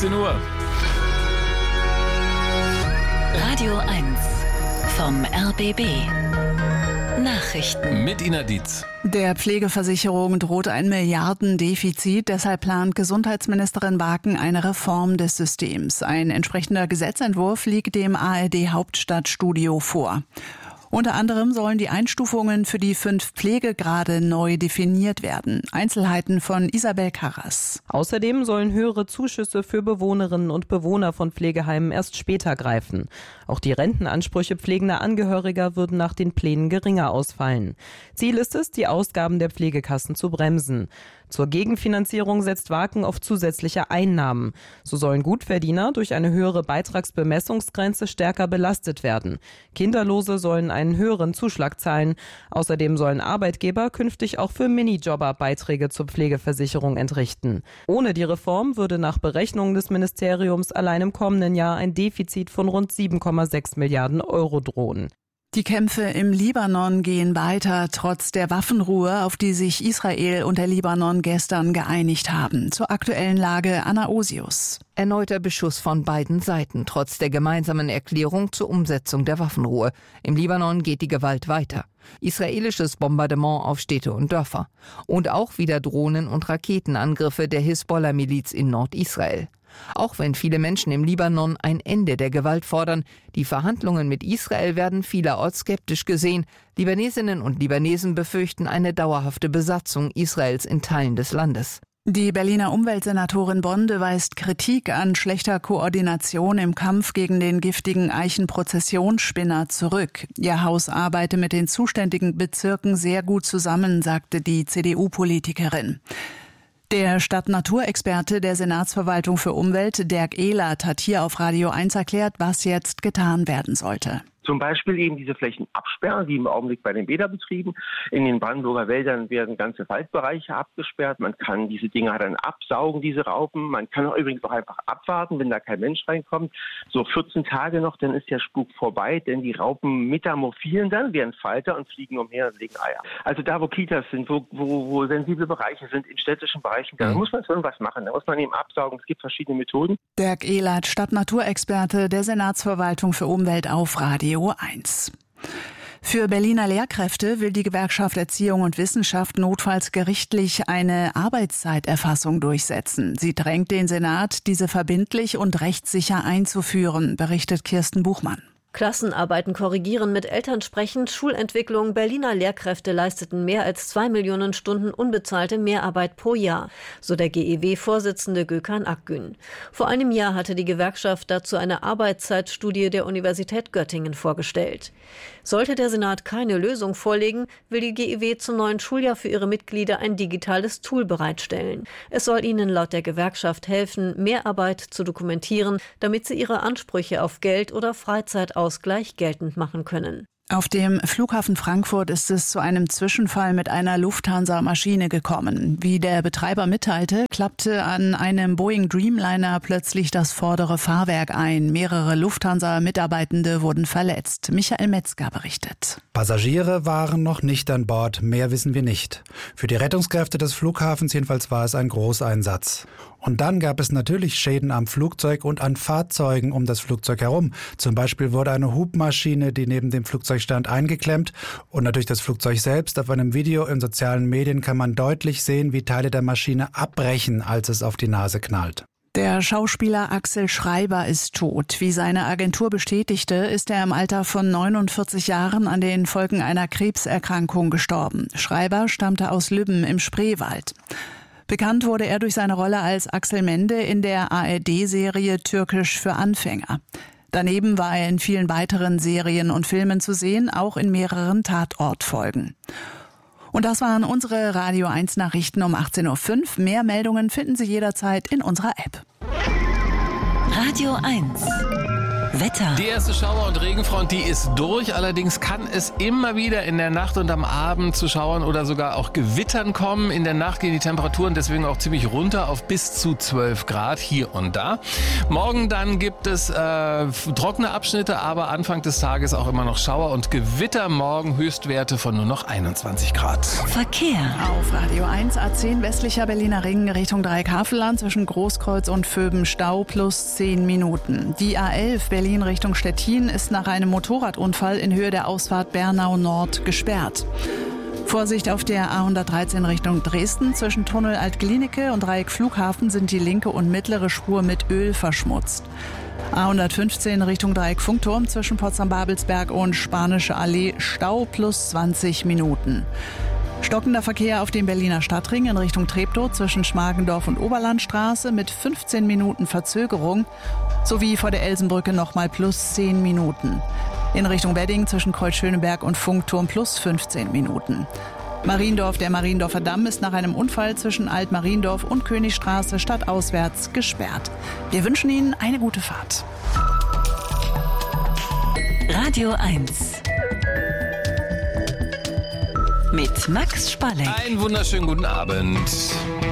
18 Uhr. Radio 1 vom RBB. Nachrichten. Mit Ina Dietz. Der Pflegeversicherung droht ein Milliardendefizit. Deshalb plant Gesundheitsministerin Barken eine Reform des Systems. Ein entsprechender Gesetzentwurf liegt dem ARD-Hauptstadtstudio vor. Unter anderem sollen die Einstufungen für die 5 Pflegegrade neu definiert werden. Einzelheiten von Isabel Karras. Außerdem sollen höhere Zuschüsse für Bewohnerinnen und Bewohner von Pflegeheimen erst später greifen. Auch die Rentenansprüche pflegender Angehöriger würden nach den Plänen geringer ausfallen. Ziel ist es, die Ausgaben der Pflegekassen zu bremsen. Zur Gegenfinanzierung setzt Barken auf zusätzliche Einnahmen. So sollen Gutverdiener durch eine höhere Beitragsbemessungsgrenze stärker belastet werden. Kinderlose sollen einen höheren Zuschlag zahlen. Außerdem sollen Arbeitgeber künftig auch für Minijobber Beiträge zur Pflegeversicherung entrichten. Ohne die Reform würde nach Berechnungen des Ministeriums allein im kommenden Jahr ein Defizit von rund 7,6 Milliarden Euro drohen. Die Kämpfe im Libanon gehen weiter, trotz der Waffenruhe, auf die sich Israel und der Libanon gestern geeinigt haben. Zur aktuellen Lage Anna Osius. Erneuter Beschuss von beiden Seiten, trotz der gemeinsamen Erklärung zur Umsetzung der Waffenruhe. Im Libanon geht die Gewalt weiter. Israelisches Bombardement auf Städte und Dörfer. Und auch wieder Drohnen- und Raketenangriffe der Hisbollah-Miliz in Nordisrael. Auch wenn viele Menschen im Libanon ein Ende der Gewalt fordern, die Verhandlungen mit Israel werden vielerorts skeptisch gesehen. Libanesinnen und Libanesen befürchten eine dauerhafte Besatzung Israels in Teilen des Landes. Die Berliner Umweltsenatorin Bonde weist Kritik an schlechter Koordination im Kampf gegen den giftigen Eichenprozessionsspinner zurück. Ihr Haus arbeite mit den zuständigen Bezirken sehr gut zusammen, sagte die CDU-Politikerin. Der Stadtnaturexperte der Senatsverwaltung für Umwelt, Dirk Ehlert, hat hier auf Radio 1 erklärt, was jetzt getan werden sollte. Zum Beispiel eben diese Flächen absperren, wie im Augenblick bei den Bäderbetrieben. In den Brandenburger Wäldern werden ganze Waldbereiche abgesperrt. Man kann diese Dinger dann absaugen, diese Raupen. Man kann auch übrigens auch einfach abwarten, wenn da kein Mensch reinkommt. So 14 Tage noch, dann ist der Spuk vorbei, denn die Raupen metamorphieren dann, werden Falter und fliegen umher und legen Eier. Also da, wo Kitas sind, wo sensible Bereiche sind, in städtischen Bereichen, da muss man schon was machen. Da muss man eben absaugen. Es gibt verschiedene Methoden. Dirk Ehlert, Stadtnaturexperte der Senatsverwaltung für Umwelt auf Radio 1. Für Berliner Lehrkräfte will die Gewerkschaft Erziehung und Wissenschaft notfalls gerichtlich eine Arbeitszeiterfassung durchsetzen. Sie drängt den Senat, diese verbindlich und rechtssicher einzuführen, berichtet Kirsten Buchmann. Klassenarbeiten korrigieren, mit Eltern sprechen, Schulentwicklung. Berliner Lehrkräfte leisteten mehr als 2 Millionen Stunden unbezahlte Mehrarbeit pro Jahr, so der GEW-Vorsitzende Gökhan Akgün. Vor einem Jahr hatte die Gewerkschaft dazu eine Arbeitszeitstudie der Universität Göttingen vorgestellt. Sollte der Senat keine Lösung vorlegen, will die GEW zum neuen Schuljahr für ihre Mitglieder ein digitales Tool bereitstellen. Es soll ihnen laut der Gewerkschaft helfen, Mehrarbeit zu dokumentieren, damit sie ihre Ansprüche auf Geld oder Freizeitausgleich geltend machen können. Auf dem Flughafen Frankfurt ist es zu einem Zwischenfall mit einer Lufthansa-Maschine gekommen. Wie der Betreiber mitteilte, klappte an einem Boeing Dreamliner plötzlich das vordere Fahrwerk ein. Mehrere Lufthansa-Mitarbeitende wurden verletzt. Michael Metzger berichtet. Passagiere waren noch nicht an Bord, mehr wissen wir nicht. Für die Rettungskräfte des Flughafens jedenfalls war es ein Großeinsatz. Und dann gab es natürlich Schäden am Flugzeug und an Fahrzeugen um das Flugzeug herum. Zum Beispiel wurde eine Hubmaschine, die neben dem Flugzeug stand, eingeklemmt. Und natürlich das Flugzeug selbst. Auf einem Video in sozialen Medien kann man deutlich sehen, wie Teile der Maschine abbrechen, als es auf die Nase knallt. Der Schauspieler Axel Schreiber ist tot. Wie seine Agentur bestätigte, ist er im Alter von 49 Jahren an den Folgen einer Krebserkrankung gestorben. Schreiber stammte aus Lübben im Spreewald. Bekannt wurde er durch seine Rolle als Axel Mende in der ARD-Serie Türkisch für Anfänger. Daneben war er in vielen weiteren Serien und Filmen zu sehen, auch in mehreren Tatortfolgen. Und das waren unsere Radio 1 Nachrichten um 18.05 Uhr. Mehr Meldungen finden Sie jederzeit in unserer App. Radio 1 Wetter. Die erste Schauer- und Regenfront, die ist durch. Allerdings kann es immer wieder in der Nacht und am Abend zu Schauern oder sogar auch Gewittern kommen. In der Nacht gehen die Temperaturen deswegen auch ziemlich runter auf bis zu 12 Grad hier und da. Morgen dann gibt es trockene Abschnitte, aber Anfang des Tages auch immer noch Schauer und Gewitter. Morgen Höchstwerte von nur noch 21 Grad. Verkehr. Auf Radio 1 A10 westlicher Berliner Ring Richtung Dreieckhavelland zwischen Großkreuz und Vöben Stau plus 10 Minuten. Die A11 Berlin Richtung Stettin ist nach einem Motorradunfall in Höhe der Ausfahrt Bernau Nord gesperrt. Vorsicht auf der A113 Richtung Dresden. Zwischen Tunnel Altglienicke und Dreieck Flughafen sind die linke und mittlere Spur mit Öl verschmutzt. A115 Richtung Dreieck Funkturm zwischen Potsdam-Babelsberg und Spanische Allee Stau plus 20 Minuten. Stockender Verkehr auf dem Berliner Stadtring in Richtung Treptow zwischen Schmargendorf und Oberlandstraße mit 15 Minuten Verzögerung sowie vor der Elsenbrücke nochmal plus 10 Minuten. In Richtung Wedding zwischen Kreuzschöneberg und Funkturm plus 15 Minuten. Mariendorf, der Mariendorfer Damm ist nach einem Unfall zwischen Alt-Mariendorf und Königstraße stadtauswärts gesperrt. Wir wünschen Ihnen eine gute Fahrt. Radio 1. Mit Max Spalleck. Einen wunderschönen guten Abend.